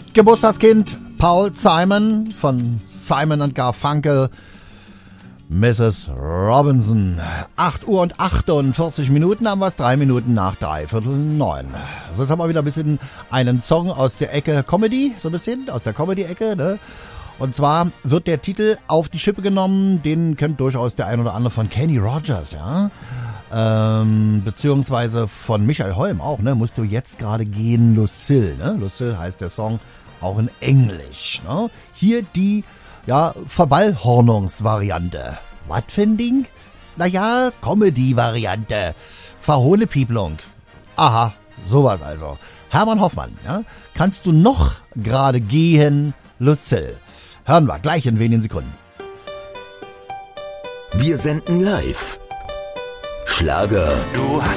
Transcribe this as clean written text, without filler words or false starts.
Geburtstagskind Paul Simon von Simon & Garfunkel, Mrs. Robinson. 8 Uhr und 48 Minuten haben wir es, 3 Minuten nach 8:45. So, jetzt haben wir wieder ein bisschen einen Song aus der Ecke Comedy, so ein bisschen aus der Comedy-Ecke, ne? Und zwar wird der Titel auf die Schippe genommen, den kennt durchaus der ein oder andere von Kenny Rogers, ja. Beziehungsweise von Michael Holm auch, ne? Musst du jetzt gerade gehen, Lucille, ne? Lucille heißt der Song auch in Englisch, ne? Hier die, ja, Verballhornungsvariante. Was für ein Ding? Naja, Comedy-Variante. Verhohlepieplung. Aha, sowas also. Hermann Hoffmann, ja? Kannst du noch gerade gehen, Lucille? Hören wir gleich in wenigen Sekunden. Wir senden live. Schlager. Du hast